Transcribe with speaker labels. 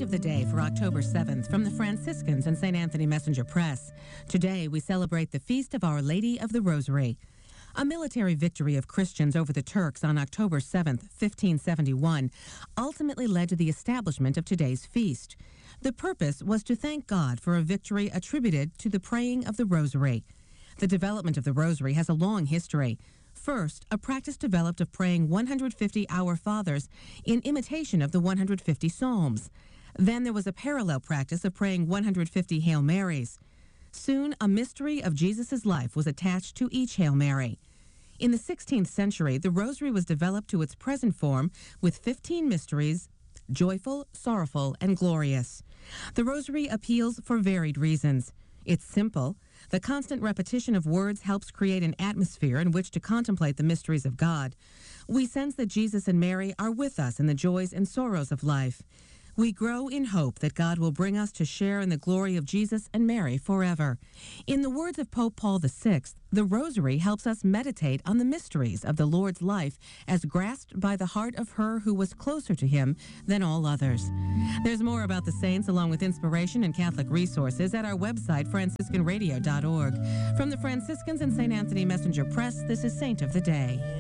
Speaker 1: of the Day for October 7th from the Franciscans and St. Anthony Messenger Press. Today we celebrate the Feast of Our Lady of the Rosary. A military victory of Christians over the Turks on October 7th, 1571, ultimately led to the establishment of today's feast. The purpose was to thank God for a victory attributed to the praying of the Rosary. The development of the Rosary has a long history. First, a practice developed of praying 150 Our Fathers in imitation of the 150 Psalms. Then there was a parallel practice of praying 150 Hail Marys. Soon, a mystery of Jesus' life was attached to each Hail Mary. In the 16th century, the Rosary was developed to its present form with 15 mysteries, joyful, sorrowful, and glorious. The Rosary appeals for varied reasons. It's simple. The constant repetition of words helps create an atmosphere in which to contemplate the mysteries of God. We sense that Jesus and Mary are with us in the joys and sorrows of life. We grow in hope that God will bring us to share in the glory of Jesus and Mary forever. In the words of Pope Paul VI, the Rosary helps us meditate on the mysteries of the Lord's life as grasped by the heart of her who was closer to him than all others. There's more about the saints along with inspiration and Catholic resources at our website, franciscanradio.org. From the Franciscans and St. Anthony Messenger Press, this is Saint of the Day.